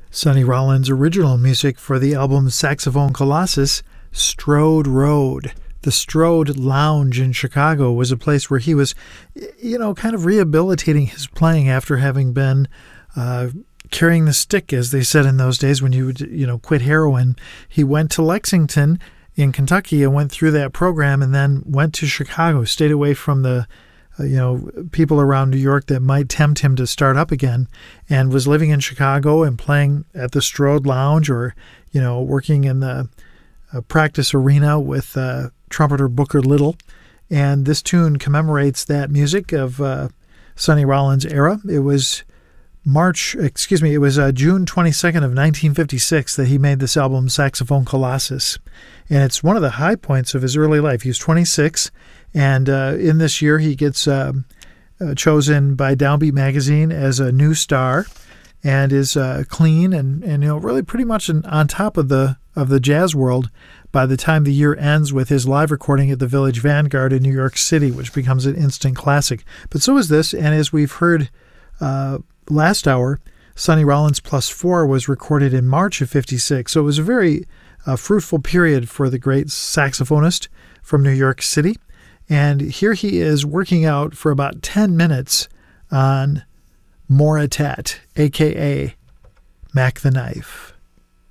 Sonny Rollins' original music for the album Saxophone Colossus, Strode Road. The Strode Lounge in Chicago was a place where he was, kind of rehabilitating his playing after having been carrying the stick, as they said in those days when you would, quit heroin. He went to Lexington in Kentucky and went through that program and then went to Chicago, stayed away from the people around New York that might tempt him to start up again, and was living in Chicago and playing at the Strode Lounge or, working in the practice arena with trumpeter Booker Little. And this tune commemorates that music of Sonny Rollins' era. It was June 22nd of 1956 that he made this album, Saxophone Colossus. And it's one of the high points of his early life. He was 26, and in this year he gets chosen by Downbeat Magazine as a new star, and is clean and really pretty much on top of the jazz world by the time the year ends with his live recording at the Village Vanguard in New York City, which becomes an instant classic. But so is this, and as we've heard last hour, Sonny Rollins Plus 4 was recorded in March of 56, so it was a very fruitful period for the great saxophonist from New York City. And here he is working out for about 10 minutes on Moratet, a.k.a. Mac the Knife.